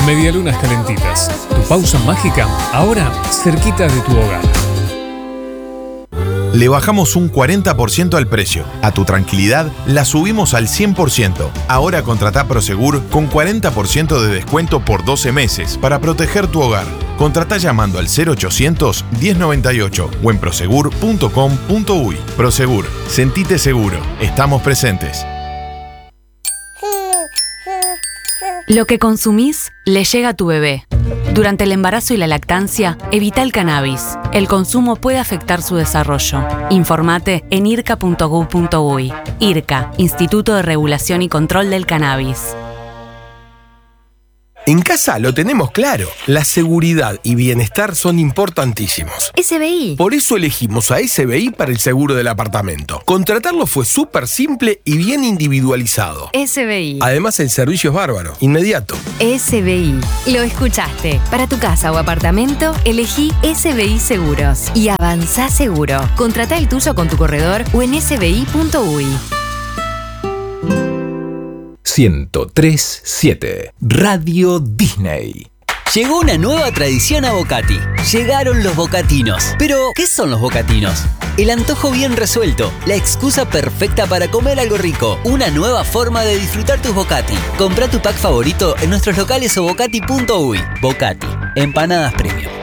Medialunas calentitas. Tu pausa mágica, ahora cerquita de tu hogar. Le bajamos un 40% al precio. A tu tranquilidad la subimos al 100%. Ahora contratá Prosegur con 40% de descuento por 12 meses para proteger tu hogar. Contratá llamando al 0800 1098 o en prosegur.com.uy. Prosegur, sentite seguro. Estamos presentes. Lo que consumís le llega a tu bebé. Durante el embarazo y la lactancia, evita el cannabis. El consumo puede afectar su desarrollo. Informate en irca.gov.uy. IRCA, Instituto de Regulación y Control del Cannabis. En casa lo tenemos claro. La seguridad y bienestar son importantísimos. SBI. Por eso elegimos a SBI para el seguro del apartamento. Contratarlo fue súper simple y bien individualizado. SBI. Además, el servicio es bárbaro, inmediato. SBI. Lo escuchaste. Para tu casa o apartamento, elegí SBI Seguros y avanzá seguro. Contratá el tuyo con tu corredor o en sbi.uy. 103.7 Radio Disney. Llegó una nueva tradición a Bocati. Llegaron los bocatinos. Pero, ¿qué son los bocatinos? El antojo bien resuelto, la excusa perfecta para comer algo rico, una nueva forma de disfrutar tus Bocati. Compra tu pack favorito en nuestros locales o bocati.uy. Bocati, empanadas premium.